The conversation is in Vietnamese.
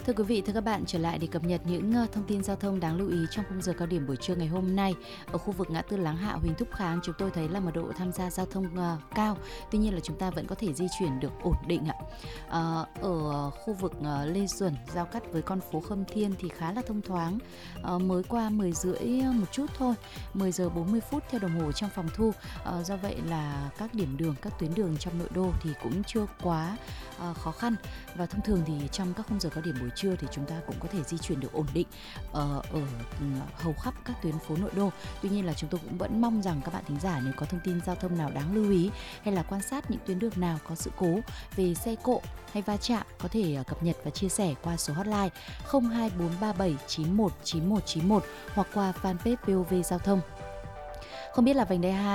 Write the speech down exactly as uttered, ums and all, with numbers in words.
Thưa quý vị, thưa các bạn, trở lại để cập nhật những ờ, thông tin giao thông đáng lưu ý trong khung giờ cao điểm buổi trưa ngày hôm nay. Ở khu vực ngã tư Láng Hạ, Huỳnh Thúc Kháng, chúng tôi thấy là mật độ tham gia giao thông ờ, cao. Tuy nhiên là chúng ta vẫn có thể di chuyển được ổn định ạ. Ờ, ở khu vực ờ, Lê Duẩn giao cắt với con phố Khâm Thiên thì khá là thông thoáng. Ờ, mới qua mười rưỡi một chút thôi, mười giờ bốn mươi phút theo đồng hồ trong phòng thu. Ờ, do vậy là các điểm đường, các tuyến đường trong nội đô thì cũng chưa quá ờ, khó khăn. Và thông thường thì trong các khung giờ cao điểm buổi trưa thì chúng ta cũng có thể di chuyển được ổn định ờ, ở ừ, hầu khắp các tuyến phố nội đô. Tuy nhiên là chúng tôi cũng vẫn mong rằng các bạn thính giả nếu có thông tin giao thông nào đáng lưu ý hay là quan sát những tuyến đường nào có sự cố về xe cộ hay va chạm có thể ờ, cập nhật và chia sẻ qua số hotline không hai bốn ba bảy chín một chín một chín một hoặc qua fanpage vê o vê Giao thông. Không biết là vành đai hai